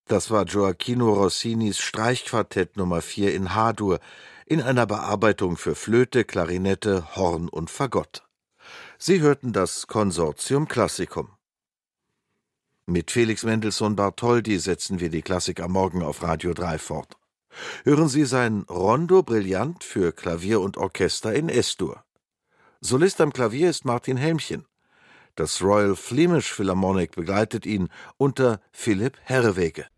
Das war Gioacchino Rossinis Streichquartett Nummer 4 in H-Dur in einer Bearbeitung für Flöte, Klarinette, Horn und Fagott. Sie hörten das Consortium Classicum. Mit Felix Mendelssohn Bartholdy setzen wir die Klassik am Morgen auf Radio 3 fort. Hören Sie sein Rondo Brillant für Klavier und Orchester in S-Dur. Solist am Klavier ist Martin Helmchen. Das Royal Flemish Philharmonic begleitet ihn unter Philipp Herreweghe.